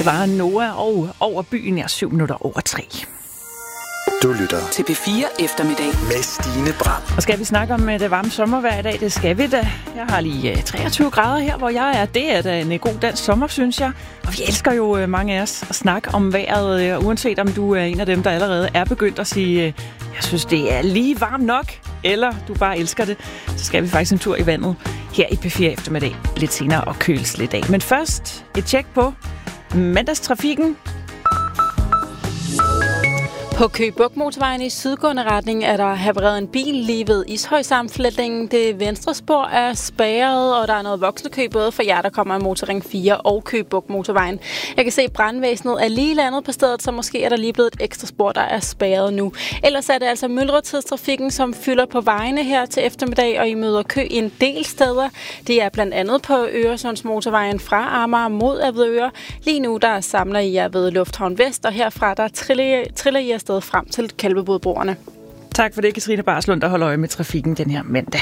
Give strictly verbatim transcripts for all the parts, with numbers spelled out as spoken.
Det var Noah og Over byen er syv minutter over tre. Du lytter til P fire eftermiddag med Stine Bram. Og skal vi snakke om det varme sommervejr i dag? Det skal vi da. Jeg har lige treogtyve grader her, hvor jeg er. Det er da en god dansk sommer, synes jeg. Og vi elsker jo mange af os at snakke om vejret, uanset om du er en af dem, der allerede er begyndt at sige, jeg synes, det er lige varmt nok, eller du bare elsker det. Så skal vi faktisk en tur i vandet her i P fire eftermiddag lidt senere og køles lidt af. Men først et tjek på mandagstrafikken. På Køge Bugt Motorvejen i sydgående retning er der havareret en bil lige ved Ishøjsamflætningen. Det venstre spor er spærret, og der er noget voksenkø både for jer, der kommer af Motorring fire og Køge Bugt Motorvejen. Jeg kan se, at brandvæsenet er lige landet på stedet, så måske er der lige blevet et ekstra spor, der er spærret nu. Ellers er det altså myldretidstrafikken, som fylder på vejene her til eftermiddag, og I møder kø en del steder. Det er blandt andet på Øresundsmotorvejen fra Amager mod Avedøre. Lige nu der samler I jer ved Lufthavn Vest, og herfra der triller, triller I sted frem til Kalvebodbroerne. Tak for det, Katrine Barslund, der holder øje med trafikken den her mandag.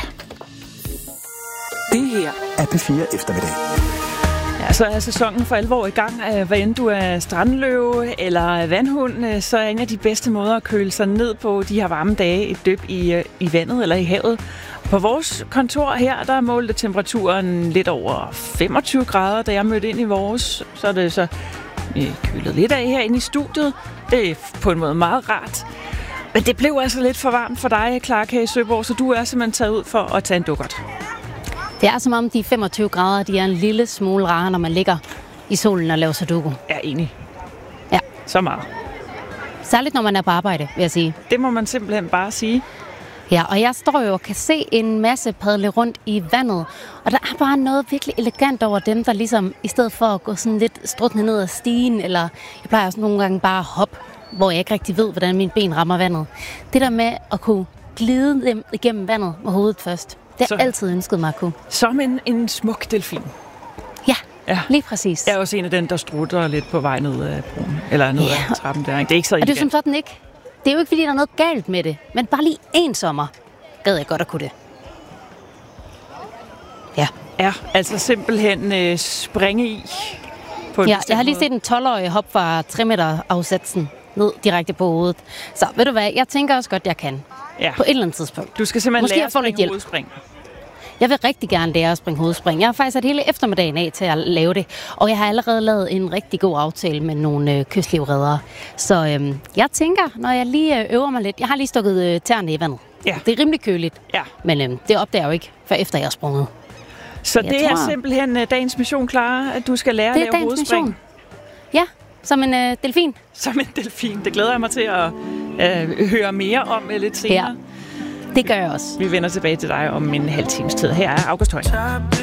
Det her er P fire eftermiddag. Ja, så er sæsonen for alvor i gang. Hvad end du er strandløve eller vandhund, så er en af de bedste måder at køle sig ned på de her varme dage et dyb i, i vandet eller i havet. På vores kontor her, der målte temperaturen lidt over femogtyve grader, da jeg mødte ind i vores. Så er det så kølet lidt af herinde i studiet. Det er på en måde meget rart. Men det blev altså lidt for varmt for dig, Clark, her i Søborg, så du er simpelthen taget ud for at tage en dukkert. Det er som om de femogtyve grader, de er en lille smule rare, når man ligger i solen og laver sudoku. Jeg er enig. Ja. Så meget. Særligt når man er på arbejde, vil jeg sige. Det må man simpelthen bare sige. Ja, og jeg står jo og kan se en masse padle rundt i vandet, og der er bare noget virkelig elegant over dem, der ligesom, i stedet for at gå sådan lidt struttende ned ad stigen, eller jeg plejer også nogle gange bare at hoppe, hvor jeg ikke rigtig ved, hvordan mine ben rammer vandet. Det der med at kunne glide dem igennem vandet med hovedet først, det har jeg altid ønsket mig at kunne. Som en, en smuk delfin. Ja, ja, lige præcis. Jeg er også en af den, der strutter lidt på vej ned ad broen, eller ned ja. ad trappen der. Det er ikke så elegant. Er det som sådan ikke? Det er jo ikke, fordi der er noget galt med det, men bare lige en sommer gad jeg godt at kunne det. Ja. Ja, altså simpelthen øh, springe i. På ja, jeg har lige set en tolv-årig hoppe fra tre meter afsatsen ned direkte på hovedet. Så ved du hvad, jeg tænker også godt, jeg kan. Ja. På et eller andet tidspunkt. Du skal simpelthen Måske lære at springe hovedspring. Jeg vil rigtig gerne lære at springe hovedspring. Jeg har faktisk sat hele eftermiddagen af til at lave det. Og jeg har allerede lavet en rigtig god aftale med nogle øh, kystlivreddere. Så øh, jeg tænker, når jeg lige øver mig lidt. Jeg har lige stukket øh, tæerne i vandet. Ja. Det er rimelig køligt. Ja. Men øh, det opdager jeg jo ikke, før efter jeg har sprunget. Så jeg det tror, er simpelthen uh, dagens mission, Clara, at du skal lære at lave hovedspring? Mission. Ja, som en øh, delfin. Som en delfin. Det glæder jeg mig til at øh, høre mere om lidt senere. Ja. Det gør jeg også. Vi vender tilbage til dig om en halv times tid. Her er August Høj.